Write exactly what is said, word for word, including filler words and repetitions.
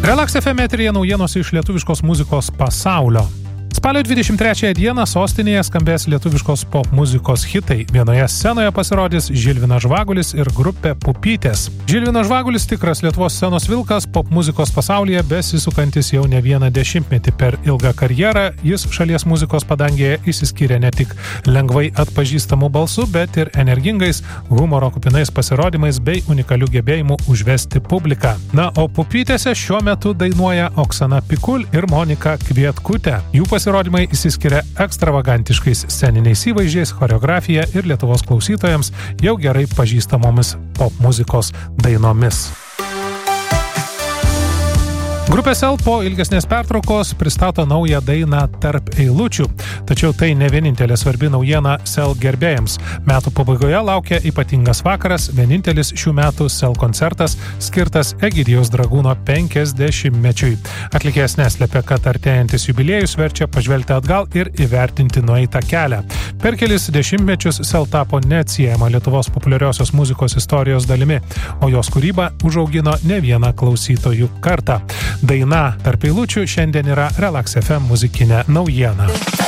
Relax F M eteryje naujienos iš lietuviškos muzikos pasaulio. Spalio dvidešimt trečiąją dieną sostinėje skambės lietuviškos pop muzikos hitai. Vienoje scenoje pasirodys Žilvinas Žvagulis ir grupė Pupytės. Žilvinas Žvagulis tikras Lietuvos scenos vilkas, pop muzikos pasaulyje besisukantis jau ne vieną dešimtmetį. Per ilgą karjerą jis šalies muzikos padangėje išsiskyrė ne tik lengvai atpažįstamų balsų, bet ir energingais, humoro kupinais pasirodymais bei unikalių gebėjimų užvesti publiką. Na, o Pupytėse šiuo metu dainuoja Oksana Pikul ir Monika Kvietkutė. Jų pasirodymai įsiskiria ekstravagantiškais sceniniais įvaizdžiais, choreografija ir Lietuvos klausytojams jau gerai pažįstamomis pop muzikos dainomis. Grupė Sel po ilgesnės pertraukos pristato naują dainą Tarp eilučių. Tačiau tai ne vienintelė svarbi naujiena Sel gerbėjams. Metų pabaigoje laukia ypatingas vakaras, vienintelis šių metų Sel koncertas skirtas Egidijaus Dragūno penkiasdešimtmečiui. Atlikėjas neslepia, kad artėjantis jubiliejus verčia pažvelgti atgal ir įvertinti nueitą kelią. Per kelis dešimtmečius Sel tapo neatsiejama Lietuvos populiariosios muzikos istorijos dalimi, o jos kūryba užaugino ne vieną klausytojų kartą. Daina Tarp eilučių šiandien yra Relax F M muzikinė naujiena.